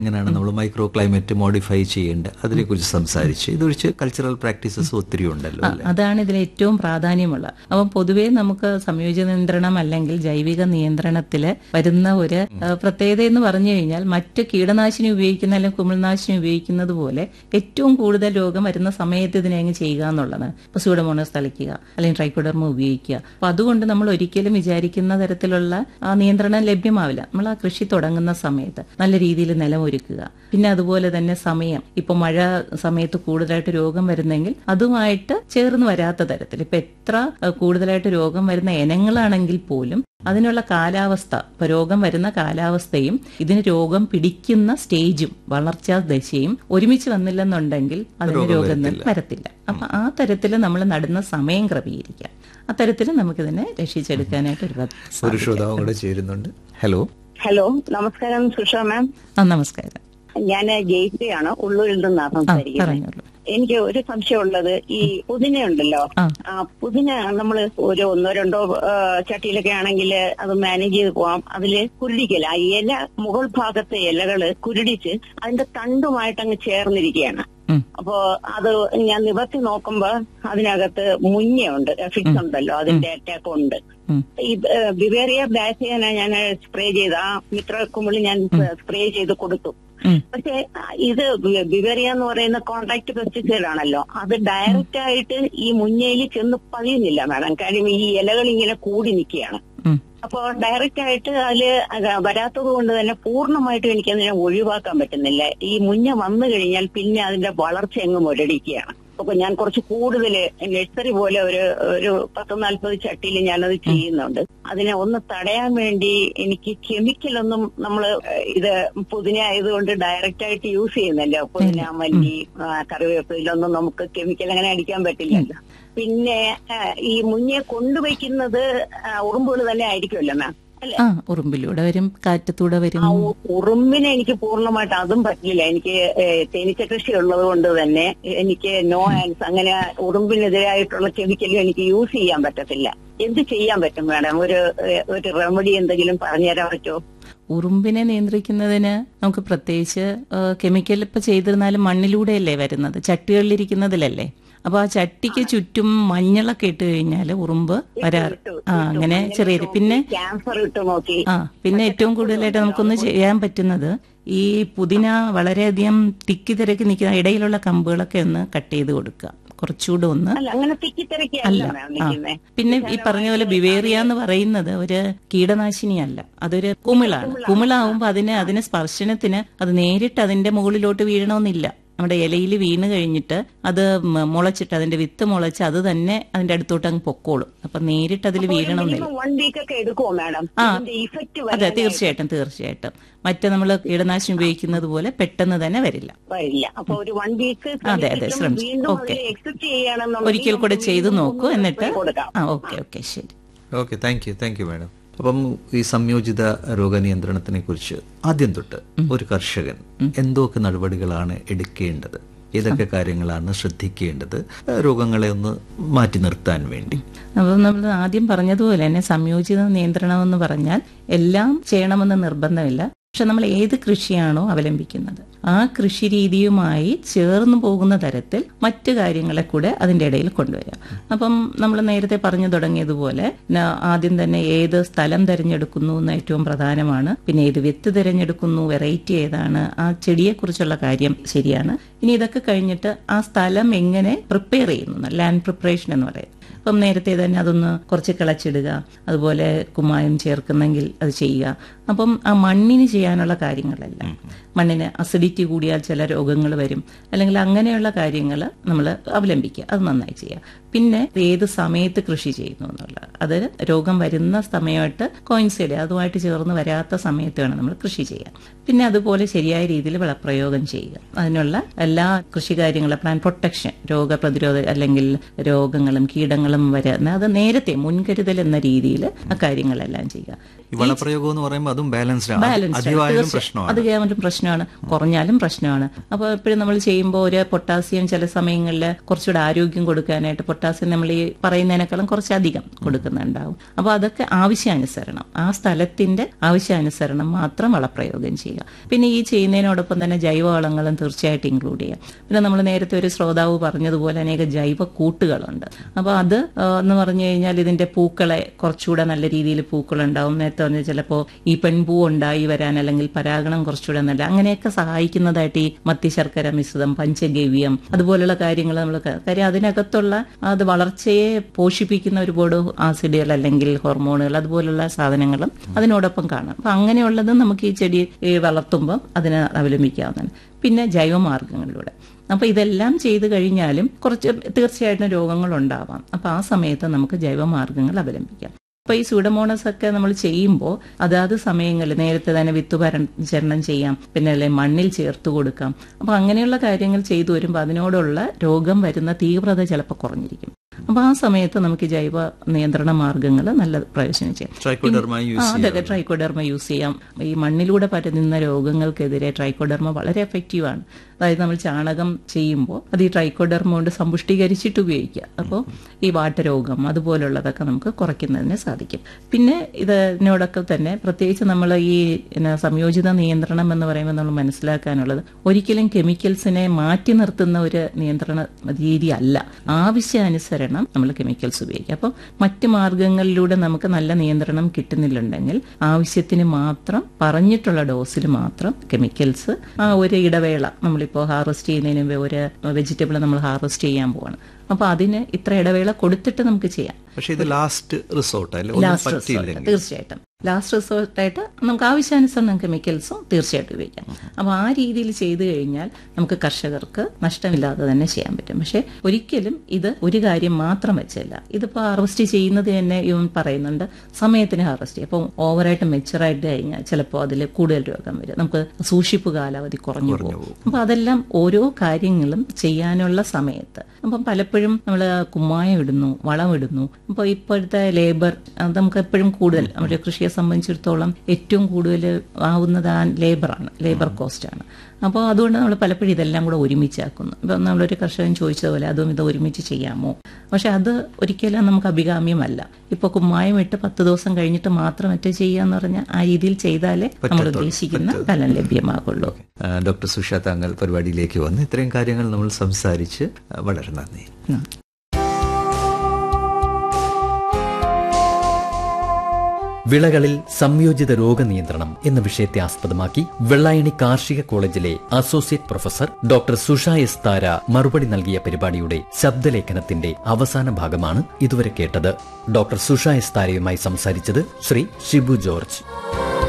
എങ്ങനെയാണ് നമ്മൾ micro climate modify ചെയ്യേണ്ടത് അതിനെക്കുറിച്ച് സംസാരിച്ച്. ഇതൊഴിച്ച് കൾച്ചറൽ പ്രാക്ടീസസ് ഒത്തിരി ഉണ്ടല്ലോ. അതാണ് ഇതിൽ ഏറ്റവും പ്രാധാന്യമുള്ള. അപ്പം പൊതുവേ നമുക്ക് സംയോജിത നിയന്ത്രണം അല്ലെങ്കിൽ ജൈവിക നിയന്ത്രണത്തിൽ വരുന്ന ഒരു പ്രത്യേകത എന്ന് പറഞ്ഞു കഴിഞ്ഞാൽ മറ്റ് കീടനാശിനി ഉപയോഗിക്കുന്ന അല്ലെങ്കിൽ കുമിൾനാശിനി ഉപയോഗിക്കുന്നത് പോലെ ഏറ്റവും കൂടുതൽ രോഗം വരുന്ന സമയത്ത് ഇതിനെ അങ്ങ് ചെയ്യുക എന്നുള്ളതാണ്. ഇപ്പൊ സ്യൂഡോമോണസ് തളിക്കുക അല്ലെങ്കിൽ ട്രൈക്കോഡർമ ഉപയോഗിക്കുക. അപ്പൊ അതുകൊണ്ട് നമ്മൾ ഒരിക്കലും വിചാരിക്കുന്ന തരത്തിലുള്ള ആ നിയന്ത്രണം ലഭ്യമാവില്ല. നമ്മൾ ആ കൃഷി തുടങ്ങുന്ന സമയത്ത് നല്ല രീതിയിൽ നിലം ഒരുക്കുക. പിന്നെ അതുപോലെ തന്നെ സമയം, ഇപ്പൊ മഴ സമയത്ത് കൂടുതലായിട്ട് രോഗം വരുന്നെങ്കിൽ അതുമായിട്ട് ചേർന്ന് വരാത്ത തരത്തിൽ, ഇപ്പൊ എത്ര കൂടുതലായിട്ട് രോഗം വരുന്ന ഇനങ്ങളാണെങ്കിൽ പോലും അതിനുള്ള കാലാവസ്ഥ, ഇപ്പൊ രോഗം വരുന്ന കാലാവസ്ഥയും ഇതിന് രോഗം പിടിക്കുന്ന സ്റ്റേജും വളർച്ചാ ദശയും ഒരുമിച്ച് വന്നില്ലെന്നുണ്ടെങ്കിൽ അതിന് രോഗം വരത്തില്ല. അപ്പൊ ആ തരത്തിൽ നമ്മൾ നടുന്ന സമയം ക്രമീകരിക്കാം. അത്തരത്തിൽ നമുക്കിതിനെ രക്ഷിച്ചെടുക്കാനായിട്ട് ഒരു ശ്രോതാവും കൂടെ ചേരുന്നുണ്ട്. ഹലോ. ഹലോ, നമസ്കാരം സുഷ മാം. നമസ്കാരം. ഞാൻ ജയിക്കുകയാണ്, ഉള്ളൂരിൽ നിന്നാണ് സംസാരിക്കുന്നത്. എനിക്ക് ഒരു സംശയമുള്ളത്, ഈ പുതിന ഉണ്ടല്ലോ, പുതിന നമ്മൾ ഒരു 1-2 ചട്ടിയിലൊക്കെ ആണെങ്കിൽ അത് മാനേജ് ചെയ്ത് പോവാം. അതില് കുരുടിക്കല, ആ ഇല മുകൾ ഭാഗത്തെ ഇലകള് കുരുടിച്ച് അതിന്റെ തണ്ടുമായിട്ട് അങ്ങ് ചേർന്നിരിക്കുകയാണ്. അപ്പോ അത് ഞാൻ നിവർത്തി നോക്കുമ്പോ അതിനകത്ത് മുഞ്ഞയുണ്ട്, ഫിക്സ് ഉണ്ടല്ലോ, അതിന്റെ അറ്റാക്ക് ഉണ്ട്. ഈ ബിവേറിയ ബാസിയാന ഞാൻ സ്പ്രേ ചെയ്ത് ആ മിത്രക്കുമ്പിളി ഞാൻ സ്പ്രേ ചെയ്ത് കൊടുത്തു. പക്ഷെ ഇത് ബിവേറിയ എന്ന് പറയുന്ന കോൺട്രാക്ട് പെസ്റ്റിസൈഡ് ആണല്ലോ, അത് ഡയറക്റ്റ് ആയിട്ട് ഈ മുഞ്ഞയിൽ ചെന്ന് പതിയുന്നില്ല മാഡം. കാര്യം ഈ ഇലകൾ ഇങ്ങനെ കൂടി നിൽക്കുകയാണ്. അപ്പോ ഡയറക്റ്റ് ആയിട്ട് അതില് വരാത്തത് കൊണ്ട് തന്നെ പൂർണ്ണമായിട്ടും എനിക്കതിനെ ഒഴിവാക്കാൻ പറ്റുന്നില്ല. ഈ മുഞ്ഞ വന്നു കഴിഞ്ഞാൽ പിന്നെ അതിന്റെ വളർച്ച അങ്ങ് മുരടിക്കുകയാണ്. അപ്പൊ ഞാൻ കുറച്ച് കൂടുതൽ നഴ്സറി പോലെ ഒരു 10-40 ചട്ടിയിൽ ഞാനത് ചെയ്യുന്നുണ്ട്. അതിനെ ഒന്ന് തടയാൻ വേണ്ടി എനിക്ക് കെമിക്കലൊന്നും നമ്മൾ ഇത് പുതിന ആയതുകൊണ്ട് ഡയറക്റ്റ് ആയിട്ട് യൂസ് ചെയ്യുന്നല്ലോ. പുതിന, മല്ലി, കറിവേപ്പിലൊന്നും നമുക്ക് കെമിക്കൽ അങ്ങനെ അടിക്കാൻ പറ്റില്ലല്ലോ. പിന്നെ ഈ മുഞ്ഞയെ കൊണ്ടുവയ്ക്കുന്നത് ഉറുമ്പുകൾ തന്നെ ആയിരിക്കുമല്ലോ മാം? ഉറുമ്പിലൂടെ വരും, കാറ്റത്തൂടെ വരും. ഉറുമ്പിനെ എനിക്ക് പൂർണ്ണമായിട്ട് അതും പറ്റില്ല. എനിക്ക് തേനീച്ച കൃഷി ഉള്ളത് കൊണ്ട് തന്നെ എനിക്ക് നോ ഹാൻഡ്സ്, അങ്ങനെ ഉറുമ്പിനെതിരായിട്ടുള്ള കെമിക്കലും എനിക്ക് യൂസ് ചെയ്യാൻ പറ്റത്തില്ല. എന്ത് ചെയ്യാൻ പറ്റും മാഡം? ഒരു റെമഡി എന്തെങ്കിലും പറഞ്ഞുതരാൻ പറ്റുമോ? ഉറുമ്പിനെ നിയന്ത്രിക്കുന്നതിന് നമുക്ക് പ്രത്യേകിച്ച് കെമിക്കൽ ഇപ്പൊ ചെയ്തിരുന്നാലും മണ്ണിലൂടെയല്ലേ വരുന്നത്, ചട്ടികളിലിരിക്കുന്നതിലല്ലേ. അപ്പൊ ആ ചട്ടിക്ക് ചുറ്റും മഞ്ഞളൊക്കെ ഇട്ട് കഴിഞ്ഞാല് ഉറുമ്പ് വരാറ്. അങ്ങനെ ചെറിയ പിന്നെ ഏറ്റവും കൂടുതലായിട്ട് നമുക്കൊന്ന് ചെയ്യാൻ പറ്റുന്നത് ഈ പുതിന വളരെയധികം തിക്കി തിരക്കി നിൽക്കുന്ന ഇടയിലുള്ള കമ്പുകളൊക്കെ ഒന്ന് കട്ട് ചെയ്ത് കൊടുക്കുക. കുറച്ചുകൂടെ ഒന്ന് അല്ല. പിന്നെ ഈ പറഞ്ഞ പോലെ ബിവേറിയ എന്ന് പറയുന്നത് ഒരു കീടനാശിനിയല്ല, അതൊരു കുമിളാണ്. കുമിളാവുമ്പോ അതിന് സ്പർശനത്തിന് അത് നേരിട്ട് അതിന്റെ മുകളിലോട്ട് വീഴണമെന്നില്ല. നമ്മുടെ ഇലയിൽ വീണ് കഴിഞ്ഞിട്ട് അത് മുളച്ചിട്ട് അതിന്റെ വിത്ത് മുളച്ച് അത് തന്നെ അതിന്റെ അടുത്തോട്ട് അങ്ങ് പൊക്കോളും. അപ്പൊ നേരിട്ട് അതിൽ വീഴണമെന്നില്ല. അതെ, തീർച്ചയായിട്ടും നമ്മൾ കീടനാശിനി ഉപയോഗിക്കുന്നത് പോലെ പെട്ടെന്ന് തന്നെ വരില്ല. അതെ, ശ്രമിച്ചു. ഓക്കെ, ഒരിക്കൽ കൂടെ ചെയ്തു നോക്കൂ. എന്നിട്ട് ഓക്കെ ശരി. Okay, thank you madam. അപ്പം ഈ സംയോജിത രോഗനിയന്ത്രണത്തിനെ കുറിച്ച് ആദ്യം തൊട്ട് ഒരു കർഷകൻ എന്തൊക്കെ നടപടികളാണ് എടുക്കേണ്ടത്, ഏതൊക്കെ കാര്യങ്ങളാണ് ശ്രദ്ധിക്കേണ്ടത് രോഗങ്ങളെ ഒന്ന് മാറ്റി നിർത്താൻ വേണ്ടി? അപ്പം നമ്മൾ ആദ്യം പറഞ്ഞതുപോലെ തന്നെ സംയോജിത നിയന്ത്രണം എന്ന് പറഞ്ഞാൽ എല്ലാം ചെയ്യണമെന്ന് നിർബന്ധമില്ല. പക്ഷെ നമ്മൾ ഏത് കൃഷിയാണോ അവലംബിക്കുന്നത് ആ കൃഷി രീതിയുമായി ചേർന്ന് പോകുന്ന തരത്തിൽ മറ്റു കാര്യങ്ങളെ കൂടെ അതിൻ്റെ ഇടയിൽ കൊണ്ടുവരാം. അപ്പം നമ്മൾ നേരത്തെ പറഞ്ഞു തുടങ്ങിയതുപോലെ ആദ്യം തന്നെ ഏത് സ്ഥലം തിരഞ്ഞെടുക്കുന്നു എന്ന് ഏറ്റവും പ്രധാനമാണ്. പിന്നെ ഏത് വിത്ത് തിരഞ്ഞെടുക്കുന്നു, വെറൈറ്റി ഏതാണ്, ആ ചെടിയെക്കുറിച്ചുള്ള കാര്യം ശരിയാണ്. ഇനി ഇതൊക്കെ കഴിഞ്ഞിട്ട് ആ സ്ഥലം എങ്ങനെ പ്രിപ്പയർ ചെയ്യുന്നു, ലാൻഡ് പ്രിപ്പറേഷൻ എന്ന് പറയുന്നത്. അപ്പം നേരത്തെ തന്നെ അതൊന്ന് കുറച്ച് കിളച്ചിടുക, അതുപോലെ കുമ്മായം ചേർക്കുന്നെങ്കിൽ അത് ചെയ്യുക. അപ്പം ആ മണ്ണിന് ചെയ്യാനുള്ള കാര്യങ്ങളെല്ലാം, മണ്ണിന് അസിഡിറ്റി കൂടിയാൽ ചില രോഗങ്ങൾ വരും, അല്ലെങ്കിൽ അങ്ങനെയുള്ള കാര്യങ്ങൾ നമ്മൾ അവലംബിക്കുക, അത് നന്നായി ചെയ്യുക. പിന്നെ ഏത് സമയത്ത് കൃഷി ചെയ്യുന്നു എന്നുള്ളത്, അത് രോഗം വരുന്ന സമയമായിട്ട് കോയിൻസൈഡ്, അതുമായിട്ട് ചേർന്ന് വരാത്ത സമയത്ത് വേണം നമ്മൾ കൃഷി ചെയ്യാൻ. പിന്നെ അതുപോലെ ശരിയായ രീതിയിൽ വളപ്രയോഗം ചെയ്യുക. അതിനുള്ള എല്ലാ കൃഷി കാര്യങ്ങളും, പ്ലാന്റ് പ്രൊട്ടക്ഷൻ, രോഗപ്രതിരോധ അല്ലെങ്കിൽ രോഗങ്ങളും കീടങ്ങളും രോഗങ്ങളും വരുന്ന അത് നേരത്തെ മുൻകരുതൽ എന്ന രീതിയിൽ ആ കാര്യങ്ങളെല്ലാം ചെയ്യുക. ഈ വളപ്രയോഗം എന്ന് പറയുമ്പോൾ അതും ബാലൻസ്ഡ് ആണ്. അത് കേവലം പ്രശ്നമാണ്, കുറഞ്ഞാലും പ്രശ്നമാണ്. അപ്പോൾ എപ്പോഴും നമ്മൾ ചെയ്യുമ്പോൾ ഒരു പൊട്ടാസ്യം ചില സമയങ്ങളിൽ കുറച്ചുകൂടെ ആരോഗ്യം കൊടുക്കാനായിട്ട് പൊട്ടാസ്യം നമ്മൾ ഈ പറയുന്നതിനേക്കാളും കുറച്ചധികം കൊടുക്കുന്നുണ്ടാവും. അപ്പോൾ അതൊക്കെ ആവശ്യാനുസരണം, ആ സ്ഥലത്തിന്റെ ആവശ്യാനുസരണം മാത്രം വളപ്രയോഗം ചെയ്യുക. പിന്നെ ഈ ചെയ്യുന്നതിനോടൊപ്പം തന്നെ ജൈവവളങ്ങളും തീർച്ചയായിട്ടും ഇൻക്ലൂഡ് ചെയ്യാം. പിന്നെ നമ്മൾ നേരത്തെ ഒരു ശ്രോതാവ് പറഞ്ഞതുപോലെ അനേക ജൈവ കൂട്ടുകളുണ്ട്. അപ്പോൾ അത് എന്ന് പറഞ്ഞു കഴിഞ്ഞാൽ ഇതിന്റെ പൂക്കളെ കുറച്ചുകൂടെ നല്ല രീതിയിൽ പൂക്കളുണ്ടാവും. നേരത്തെ പറഞ്ഞാൽ ചിലപ്പോൾ ഈ പെൺപൂ ഉണ്ടായി വരാൻ അല്ലെങ്കിൽ പരാഗണം കുറച്ചുകൂടെ നല്ല അങ്ങനെയൊക്കെ സഹായിക്കുന്നതായിട്ട് ഈ മത്തിശർക്കര മിശ്രിതം, പഞ്ചഗവ്യം അതുപോലുള്ള കാര്യങ്ങൾ നമ്മൾ കാര്യം അതിനകത്തുള്ള അത് വളർച്ചയെ പോഷിപ്പിക്കുന്ന ഒരുപാട് ആസിഡുകൾ അല്ലെങ്കിൽ ഹോർമോണുകൾ അതുപോലുള്ള സാധനങ്ങളും അതിനോടൊപ്പം കാണാം. അപ്പൊ അങ്ങനെയുള്ളത് നമുക്ക് ഈ ചെടി വളർത്തുമ്പോൾ അതിനെ അവലംബിക്കാവുന്നതാണ്. പിന്നെ ജൈവമാർഗങ്ങളിലൂടെ അപ്പൊ ഇതെല്ലാം ചെയ്തു കഴിഞ്ഞാലും കുറച്ച് തീർച്ചയായിട്ടും രോഗങ്ങൾ ഉണ്ടാവാം. അപ്പൊ ആ സമയത്ത് നമുക്ക് ജൈവമാർഗങ്ങൾ അവലംബിക്കാം. അപ്പൊ ഈ സ്യൂഡോമോണസ് ഒക്കെ നമ്മൾ ചെയ്യുമ്പോൾ അതാത് സമയങ്ങളിൽ നേരത്തെ തന്നെ വിത്ത് പരിചരണം ചെയ്യാം, പിന്നെ അല്ലെ മണ്ണിൽ ചേർത്ത് കൊടുക്കാം. അപ്പൊ അങ്ങനെയുള്ള കാര്യങ്ങൾ ചെയ്തു വരുമ്പോൾ അതിനോടുള്ള രോഗം വരുന്ന തീവ്രത ചിലപ്പോൾ കുറഞ്ഞിരിക്കും. അപ്പൊ ആ സമയത്ത് നമുക്ക് ജൈവ നിയന്ത്രണ മാർഗങ്ങൾ നല്ല പ്രയോജനം ചെയ്യാം. അതൊക്കെ ട്രൈക്കോഡെർമ യൂസ് ചെയ്യാം. ഈ മണ്ണിലൂടെ പരന്നുന്ന രോഗങ്ങൾക്കെതിരെ ട്രൈക്കോഡെർമ വളരെ എഫക്റ്റീവാണ്. അതായത് നമ്മൾ ചാണകം ചെയ്യുമ്പോൾ അത് ഈ ട്രൈക്കോഡെർമ കൊണ്ട് സമ്പുഷ്ടീകരിച്ചിട്ട് ഉപയോഗിക്കുക. അപ്പോൾ ഈ വാട്ടരോഗം അതുപോലുള്ളതൊക്കെ നമുക്ക് കുറയ്ക്കുന്നതിന് സാധിക്കും. പിന്നെ ഇതിനോടൊക്കെ തന്നെ പ്രത്യേകിച്ച് നമ്മൾ ഈ സംയോജിത നിയന്ത്രണം എന്ന് പറയുമ്പോൾ നമ്മൾ മനസ്സിലാക്കാനുള്ളത് ഒരിക്കലും കെമിക്കൽസിനെ മാറ്റി നിർത്തുന്ന ഒരു നിയന്ത്രണ രീതി അല്ല. ആവശ്യാനുസരണം നമ്മൾ കെമിക്കൽസ് ഉപയോഗിക്കുക. അപ്പോൾ മറ്റ് മാർഗങ്ങളിലൂടെ നമുക്ക് നല്ല നിയന്ത്രണം കിട്ടുന്നില്ലുണ്ടെങ്കിൽ ആവശ്യത്തിന് മാത്രം പറഞ്ഞിട്ടുള്ള ഡോസിൽ മാത്രം കെമിക്കൽസ് ആ ഒരു ഇടവേള നമ്മളിപ്പോൾ ഹാർവെസ്റ്റ് ചെയ്യുന്നതിന് മുമ്പ് ഒരു വെജിറ്റബിൾ നമ്മൾ ഹാർവെസ്റ്റ് ചെയ്യാൻ പോവാണ്. അപ്പൊ അതിന് ഇത്ര ഇടവേള കൊടുത്തിട്ട് നമുക്ക് ചെയ്യാം. പക്ഷേ ഇത് ലാസ്റ്റ് റിസോർട്ട് തീർച്ചയായിട്ടും ലാസ്റ്റ് റിസോർട്ടായിട്ട് നമുക്ക് ആവശ്യാനുസരണം കെമിക്കൽസും തീർച്ചയായിട്ടും ഉപയോഗിക്കാം. അപ്പോൾ ആ രീതിയിൽ ചെയ്തു കഴിഞ്ഞാൽ നമുക്ക് കർഷകർക്ക് നഷ്ടമില്ലാതെ തന്നെ ചെയ്യാൻ പറ്റും. പക്ഷെ ഒരിക്കലും ഇത് ഒരു കാര്യം മാത്രം വെച്ചല്ല. ഇതിപ്പോൾ ഹാർവെസ്റ്റ് ചെയ്യുന്നത് തന്നെ ഇവൻ പറയുന്നുണ്ട് സമയത്തിന് ഹാർവെസ്റ്റ് ചെയ്യും. അപ്പോൾ ഓവറായിട്ട് മെച്ചുറായിട്ട് കഴിഞ്ഞാൽ ചിലപ്പോൾ അതിൽ കൂടുതൽ രോഗം വരും, നമുക്ക് സൂക്ഷിപ്പ് കാലാവധി കുറഞ്ഞു പോകും. അപ്പോൾ അതെല്ലാം ഓരോ കാര്യങ്ങളും ചെയ്യാനുള്ള സമയത്ത് അപ്പം പലപ്പോഴും നമ്മൾ കുമ്മായം ഇടുന്നു, വളം ഇടുന്നു. അപ്പോൾ ഇപ്പോഴത്തെ ലേബർ നമുക്ക് എപ്പോഴും കൂടുതൽ നമ്മുടെ കൃഷിയെ സംബന്ധിച്ചിടത്തോളം ഏറ്റവും കൂടുതൽ ആവുന്നത് ആ ലേബർ കോസ്റ്റാണ്. അപ്പോൾ അതുകൊണ്ട് നമ്മൾ പലപ്പോഴും ഇതെല്ലാം കൂടെ ഒരുമിച്ചാക്കുന്നു. ഇപ്പം നമ്മളൊരു കർഷകൻ ചോദിച്ചതുപോലെ അതും ഇത് ഒരുമിച്ച് ചെയ്യാമോ? പക്ഷെ അത് ഒരിക്കലും നമുക്ക് അഭികാമ്യമല്ല. ഇപ്പോൾ കുമ്മായം ഇട്ട് 10 ദിവസം കഴിഞ്ഞിട്ട് മാത്രം മറ്റേ ചെയ്യാന്ന് പറഞ്ഞാൽ ആ രീതിയിൽ ചെയ്താലേ നമ്മൾ ഉദ്ദേശിക്കുന്ന ഫലം ലഭ്യമാകുള്ളൂ. ഡോക്ടർ സുഷ താങ്കൾ പരിപാടിയിലേക്ക് വന്ന് ഇത്രയും കാര്യങ്ങൾ നമ്മൾ സംസാരിച്ച് വളരെ നന്ദി. വിളകളിൽ സംയോജിത രോഗനിയന്ത്രണം എന്ന വിഷയത്തെ ആസ്പദമാക്കി വെള്ളായണി കാർഷിക കോളേജിലെ അസോസിയേറ്റ് പ്രൊഫസർ ഡോക്ടർ സുഷ എസ് താര മറുപടി നൽകിയ പരിപാടിയുടെ ശബ്ദലേഖനത്തിന്റെ അവസാന ഭാഗമാണ് ഇതുവരെ കേട്ടത്. ഡോക്ടർ സുഷ എസ് താരയുമായി സംസാരിച്ചത് ശ്രീ ഷിബു ജോർജ്.